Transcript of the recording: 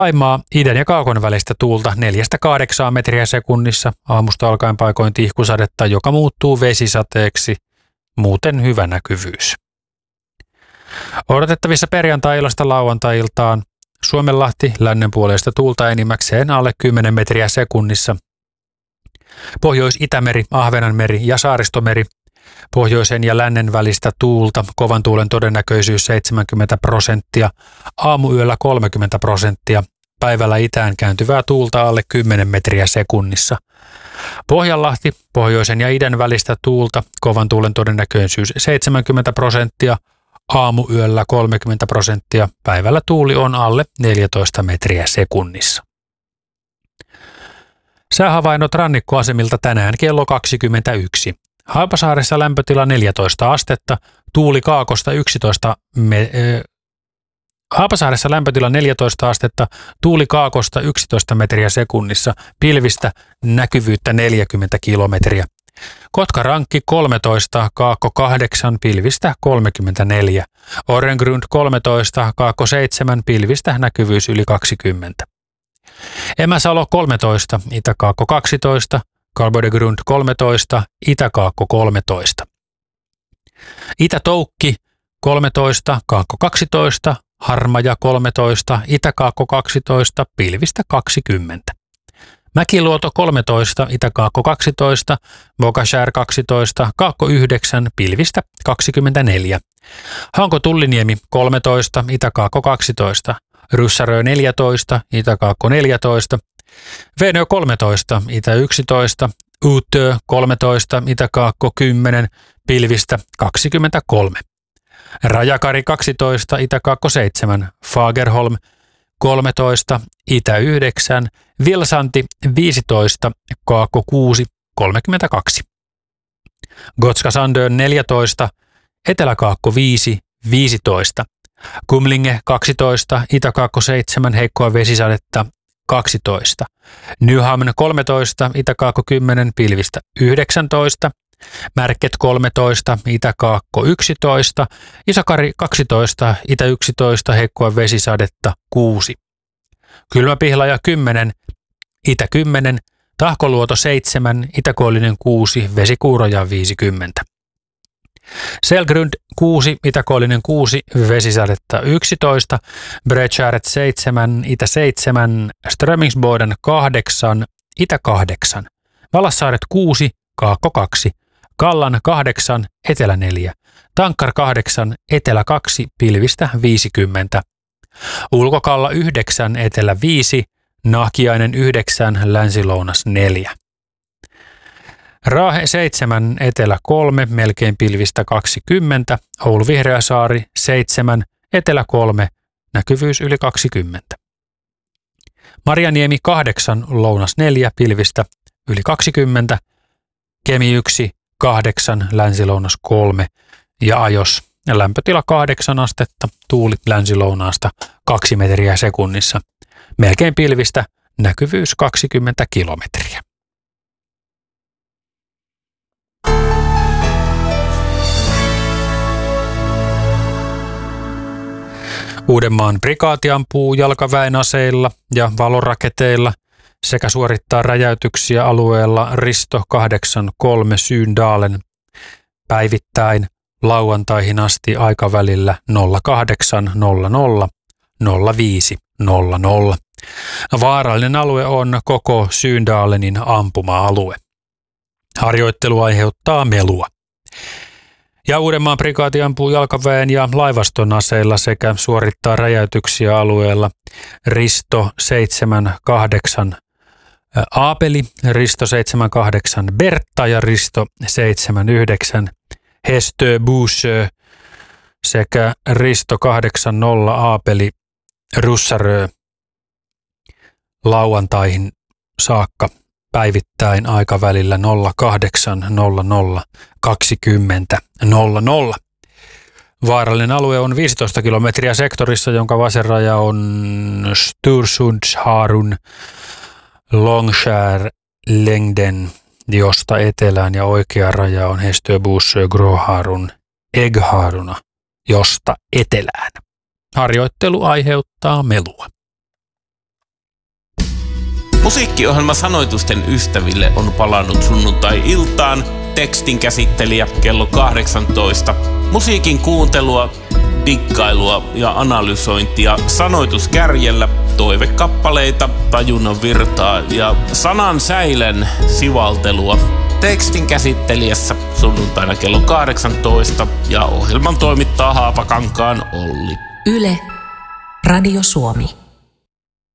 Saimaa idän ja kaakon välistä tuulta 4-8 metriä sekunnissa, aamusta alkaen paikoin tihkusadetta, joka muuttuu vesisateeksi, muuten hyvä näkyvyys. Odotettavissa perjantai-illasta lauantai-iltaan Suomenlahti lännenpuoleista tuulta enimmäkseen alle 10 metriä sekunnissa. Pohjois-Itämeri, Ahvenanmeri ja Saaristomeri, pohjoisen ja lännen välistä tuulta, kovan tuulen todennäköisyys 70%, aamuyöllä 30%, päivällä itään kääntyvää tuulta alle 10 metriä sekunnissa. Pohjanlahti, pohjoisen ja idän välistä tuulta, kovan tuulen todennäköisyys 70%, aamuyöllä 30%, päivällä tuuli on alle 14 metriä sekunnissa. Säähavainnot rannikkoasemilta tänään kello 21. Haapasaaressa lämpötila 14 astetta, tuuli kaakosta 11 Haapasaaressa lämpötila 14 astetta, tuuli kaakosta 11 metriä sekunnissa, pilvistä, näkyvyyttä 40 kilometriä. Kotkarankki 13, Kaakko 8, pilvistä 34. Orrengrund 13, Kaakko 7, pilvistä, näkyvyys yli 20. Emäsalo 13, Itä-Kaakko 12, Karbodegrund 13, Itä-Kaakko 13. Itä-Toukki 13, Kaakko 12, Harmaja 13, Itä-Kaakko 12, pilvistä 20. Mäkiluoto 13, Itä-Kaakko 12, Bogashär 12, Kaakko 9, pilvistä 24. Hanko-Tulliniemi 13, Itä-Kaakko 12, Ryssärö 14, Itä-Kaakko 14, Veenö 13, Itä 11, Uutö 13, Itä-Kaakko 10, pilvistä 23. Rajakari 12, Itä-Kaakko 7, Fagerholm 13, Itä 9, Vilsanti 15, Kaakko 6, 32. Gotska-Sandön 14, Etelä-Kaakko 5, 15. Kumlinge 12, Itä-Kaakko 7, heikkoa vesisadetta 12. Nyhamn 13, Itä-Kaakko 10, pilvistä 19. Märket 13, Itä-Kaakko 11, Isokari 12, Itä 11, heikkoa vesisadetta 6. Kylmäpihlaja 10, Itä 10, Tahkoluoto 7, Itäkoillinen 6, vesikuuroja 50. Selgrund 6, Itäkoillinen 6, vesisadetta 11, Bredskäret 7, Itä 7, Strömingsboden 8, Itä 8, Valassaaret 6, Kaakko 2, Kallan 8, Etelä 4, Tankkar 8, Etelä 2, pilvistä 50. Ulkokalla 9, Etelä 5, Nahkiainen 9, Länsi-Lounas 4. Raahe 7, Etelä 3, melkein pilvistä 20, Oulu Vihreäsaari 7, Etelä 3, näkyvyys yli 20. Marjaniemi 8, Lounas 4, pilvistä yli 20, Kemi 1, 8, Länsi-Lounas 3 ja Ajos lämpötila 8 astetta, tuuli länsi-lounaasta 2 metriä sekunnissa, melkein pilvistä, näkyvyys 20 kilometriä. Uudenmaan prikaati ampuu jalkaväen aseilla ja valoraketeilla sekä suorittaa räjäytyksiä alueella Risto 83 Syyndalen päivittäin lauantaihin asti aikavälillä 08.00–05.00. Vaarallinen alue on koko Syyndalenin ampuma-alue. Harjoittelu aiheuttaa melua. Ja Uudenmaan prikaati ampuu jalkaväen ja laivaston aseilla sekä suorittaa räjäytyksiä alueella Risto 78 Aapeli, Risto 78 Bertta ja Risto 79 Hestö Buusö sekä Risto 80 Aapeli Russarö lauantaihin saakka päivittäin aikavälillä 08.00–20.00. Vaarallinen alue on 15 kilometriä sektorissa, jonka vasenraja on Stursundsharun Longskär-Längden, josta etelään, ja oikea raja on Hestöbussö Gråharun Eggharuna, josta etelään. Harjoittelu aiheuttaa melua. Musiikkiohjelma Sanoitusten ystäville on palannut sunnuntai-iltaan. Tekstin käsittelijä kello 18. Musiikin kuuntelua, dikkailua ja analysointia sanoituskärjellä, toivekappaleita, tajunnan virtaa ja sanan säilen sivaltelua. Tekstin käsittelijässä sunnuntaina kello 18 ja ohjelman toimittaa Haapakankaan Olli. Yle, Radio Suomi.